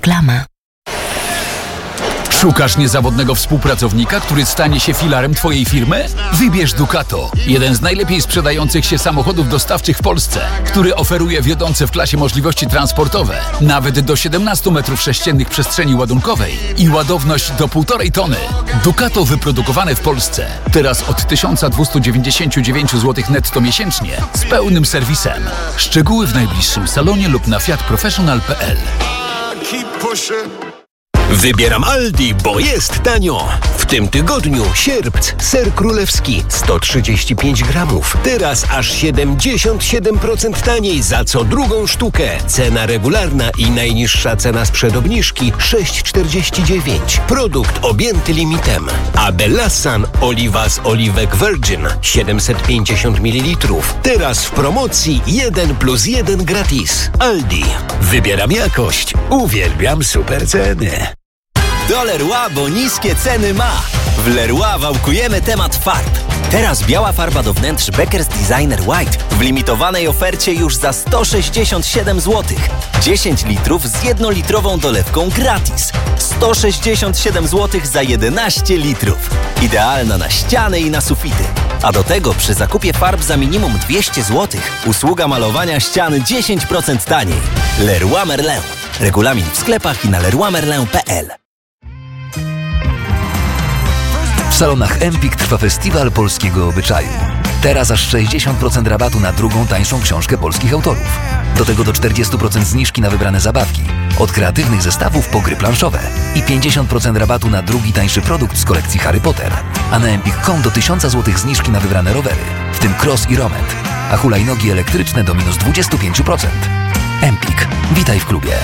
Reklama. Szukasz niezawodnego współpracownika, który stanie się filarem Twojej firmy? Wybierz Ducato, jeden z najlepiej sprzedających się samochodów dostawczych w Polsce, który oferuje wiodące w klasie możliwości transportowe, nawet do 17 m3 przestrzeni ładunkowej i ładowność do 1,5 tony. Ducato wyprodukowane w Polsce. Teraz od 1299 zł netto miesięcznie z pełnym serwisem. Szczegóły w najbliższym salonie lub na fiatprofessional.pl. Wybieram Aldi, bo jest tanio. W tym tygodniu sierpc, ser królewski 135 gramów. Teraz aż 77% taniej za co drugą sztukę. Cena regularna i najniższa cena sprzed obniżki 6,49. Produkt objęty limitem. Abellassan oliwa z oliwek Virgin 750 ml. Teraz w promocji 1+1 gratis. Aldi. Wybieram jakość. Uwielbiam super ceny. Do Leroy, bo niskie ceny ma. W Leroy wałkujemy temat farb. Teraz biała farba do wnętrz Beckers Designer White w limitowanej ofercie już za 167 zł. 10 litrów z 1-litrową dolewką gratis. 167 zł za 11 litrów. Idealna na ściany i na sufity. A do tego przy zakupie farb za minimum 200 zł usługa malowania ścian 10% taniej. Leroy Merlin. Regulamin w sklepach i na leroymerlin.pl. W salonach Empik trwa festiwal polskiego obyczaju. Teraz aż 60% rabatu na drugą tańszą książkę polskich autorów. Do tego do 40% zniżki na wybrane zabawki. Od kreatywnych zestawów po gry planszowe. I 50% rabatu na drugi tańszy produkt z kolekcji Harry Potter. A na empik.com do 1000 zł zniżki na wybrane rowery, w tym cross i romet. A hulajnogi elektryczne do minus 25%. Empik. Witaj w klubie.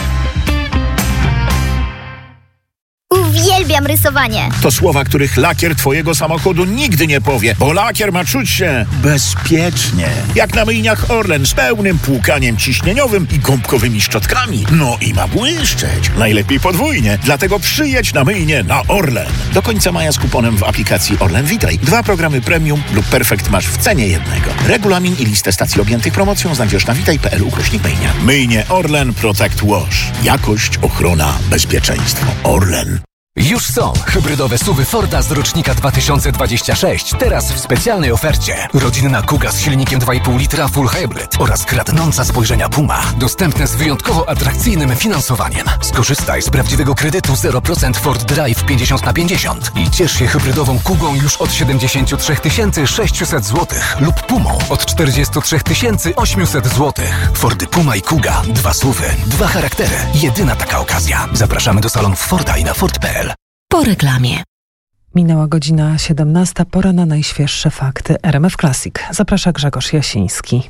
Uwielbiam rysowanie. To słowa, których lakier twojego samochodu nigdy nie powie, bo lakier ma czuć się bezpiecznie. Jak na myjniach Orlen z pełnym płukaniem ciśnieniowym i gąbkowymi szczotkami. No i ma błyszczeć. Najlepiej podwójnie. Dlatego przyjedź na myjnię na Orlen. Do końca maja z kuponem w aplikacji Orlen Witaj. 2 programy premium lub perfekt masz w cenie jednego. Regulamin i listę stacji objętych promocją znajdziesz na witaj.pl/myjnia. Myjnie Orlen Protect Wash. Jakość, ochrona, bezpieczeństwo. Orlen. Już są hybrydowe SUV-y Forda z rocznika 2026. Teraz w specjalnej ofercie. Rodzinna Kuga z silnikiem 2,5 litra Full Hybrid oraz kradnąca spojrzenia Puma. Dostępne z wyjątkowo atrakcyjnym finansowaniem. Skorzystaj z prawdziwego kredytu 0% Ford Drive 50/50 i ciesz się hybrydową Kugą już od 73 600 zł lub Pumą od 43 800 zł. Fordy Puma i Kuga. 2 SUV-y, 2 charaktery. Jedyna taka okazja. Zapraszamy do salonów Forda i na Ford.pl. Po reklamie. Minęła godzina 17, pora na najświeższe fakty RMF Classic. Zaprasza Grzegorz Jasiński.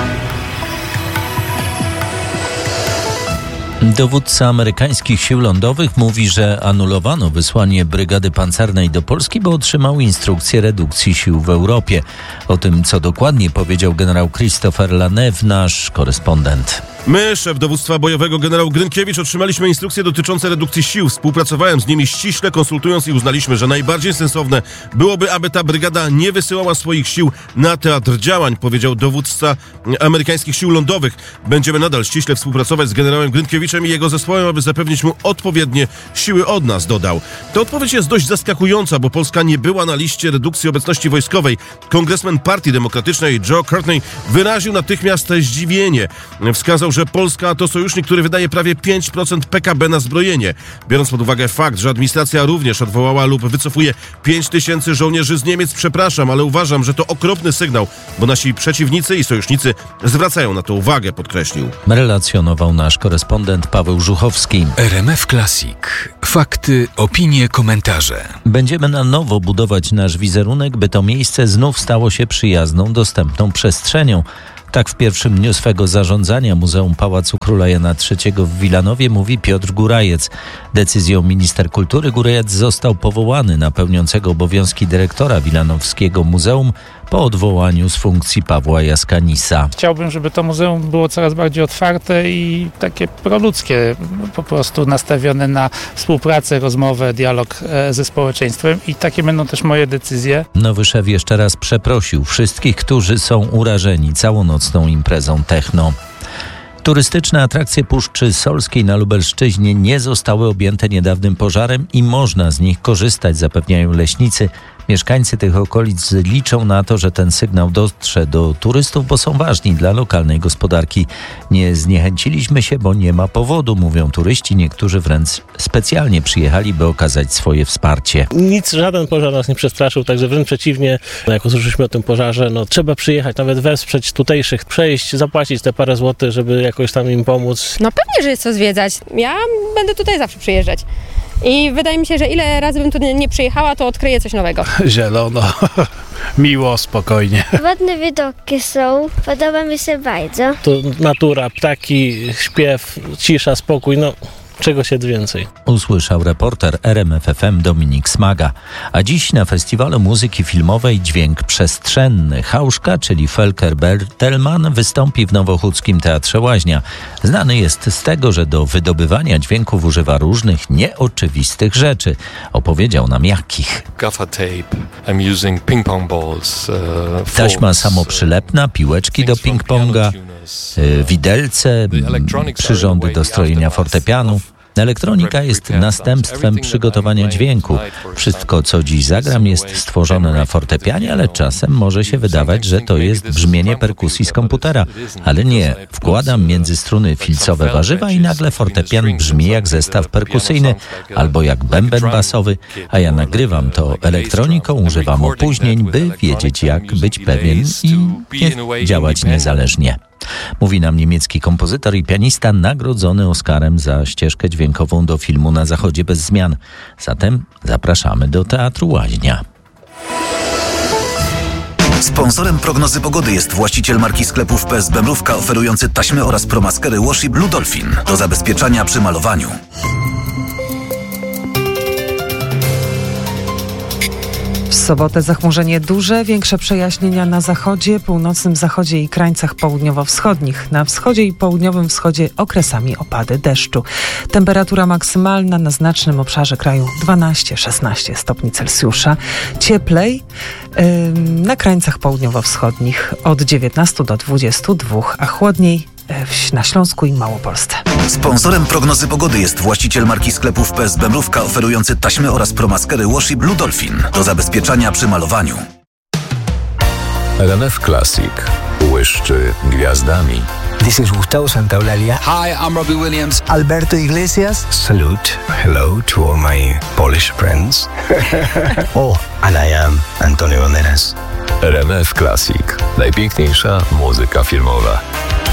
Dowódca amerykańskich sił lądowych mówi, że anulowano wysłanie brygady pancernej do Polski, bo otrzymał instrukcję redukcji sił w Europie. O tym, co dokładnie powiedział generał Christopher Lanew, nasz korespondent. My, szef dowództwa bojowego generał Grynkiewicz, otrzymaliśmy instrukcje dotyczące redukcji sił. Współpracowałem z nimi ściśle, konsultując i uznaliśmy, że najbardziej sensowne byłoby, aby ta brygada nie wysyłała swoich sił na teatr działań, powiedział dowódca amerykańskich sił lądowych. Będziemy nadal ściśle współpracować z generałem Grynkiewiczem i jego zespołem, aby zapewnić mu odpowiednie siły od nas, dodał. Ta odpowiedź jest dość zaskakująca, bo Polska nie była na liście redukcji obecności wojskowej. Kongresmen Partii Demokratycznej Joe Courtney wyraził natychmiast zdziwienie. Wskazał, że Polska to sojusznik, który wydaje prawie 5% PKB na zbrojenie. Biorąc pod uwagę fakt, że administracja również odwołała lub wycofuje 5000 żołnierzy z Niemiec, przepraszam, ale uważam, że to okropny sygnał, bo nasi przeciwnicy i sojusznicy zwracają na to uwagę, podkreślił. Relacjonował nasz korespondent Paweł Żuchowski. RMF Classic. Fakty, opinie, komentarze. Będziemy na nowo budować nasz wizerunek, by to miejsce znów stało się przyjazną, dostępną przestrzenią. Tak w pierwszym dniu swego zarządzania Muzeum Pałacu Króla Jana III w Wilanowie mówi Piotr Górajec. Decyzją minister kultury Górajec został powołany na pełniącego obowiązki dyrektora Wilanowskiego Muzeum po odwołaniu z funkcji Pawła Jaskanisa. Chciałbym, żeby to muzeum było coraz bardziej otwarte i takie proludzkie, po prostu nastawione na współpracę, rozmowę, dialog ze społeczeństwem i takie będą też moje decyzje. Nowy szef jeszcze raz przeprosił wszystkich, którzy są urażeni całonocną imprezą techno. Turystyczne atrakcje Puszczy Solskiej na Lubelszczyźnie nie zostały objęte niedawnym pożarem i można z nich korzystać, zapewniają leśnicy. Mieszkańcy tych okolic liczą na to, że ten sygnał dotrze do turystów, bo są ważni dla lokalnej gospodarki. Nie zniechęciliśmy się, bo nie ma powodu, mówią turyści. Niektórzy wręcz specjalnie przyjechali, by okazać swoje wsparcie. Nic, żaden pożar nas nie przestraszył, także wręcz przeciwnie. Jak usłyszeliśmy o tym pożarze, trzeba przyjechać, nawet wesprzeć tutejszych, przejść, zapłacić te parę złotych, żeby jakoś tam im pomóc. No pewnie, że jest co zwiedzać. Ja będę tutaj zawsze przyjeżdżać. I wydaje mi się, że ile razy bym tu nie przyjechała, to odkryję coś nowego. Zielono, miło, spokojnie. Ładne widoki są, podoba mi się bardzo. To natura, ptaki, śpiew, cisza, spokój, czego się więcej. Usłyszał reporter RMF FM Dominik Smaga. A dziś na Festiwalu Muzyki Filmowej Dźwięk Przestrzenny Hauszka, czyli Volker Bertelmann, wystąpi w Nowochódzkim Teatrze Łaźnia. Znany jest z tego, że do wydobywania dźwięków używa różnych nieoczywistych rzeczy. Opowiedział nam jakich. Taśma samoprzylepna, piłeczki do ping-ponga, widelce, przyrządy do strojenia fortepianu. Elektronika jest następstwem przygotowania dźwięku. Wszystko, co dziś zagram, jest stworzone na fortepianie, ale czasem może się wydawać, że to jest brzmienie perkusji z komputera. Ale nie. Wkładam między struny filcowe warzywa i nagle fortepian brzmi jak zestaw perkusyjny albo jak bęben basowy, a ja nagrywam to elektroniką, używam opóźnień, by wiedzieć, jak być pewien i działać niezależnie. Mówi nam niemiecki kompozytor i pianista nagrodzony Oscarem za ścieżkę dźwiękową do filmu Na zachodzie bez zmian. Zatem zapraszamy do Teatru Łaźnia. Sponsorem prognozy pogody jest właściciel marki sklepów PSB Mrówka, oferujący taśmy oraz promaskery Washi Blue Dolphin do zabezpieczania przy malowaniu. W sobotę zachmurzenie duże, większe przejaśnienia na zachodzie, północnym zachodzie i krańcach południowo-wschodnich. Na wschodzie i południowym wschodzie okresami opady deszczu. Temperatura maksymalna na znacznym obszarze kraju 12-16 stopni Celsjusza. Cieplej na krańcach południowo-wschodnich od 19 do 22, a chłodniej na Śląsku i Małopolsce. Sponsorem prognozy pogody jest właściciel marki sklepów PSB Mrówka, oferujący taśmy oraz promaskery Washi Blue Dolphin do zabezpieczania przy malowaniu. RMF Classic błyszczy gwiazdami. This is Gustavo Santaolalla. Hi, I'm Robbie Williams. Alberto Iglesias. Salute. Hello to all my Polish friends. And I am Antonio Banderas. RMF Classic. Najpiękniejsza muzyka filmowa.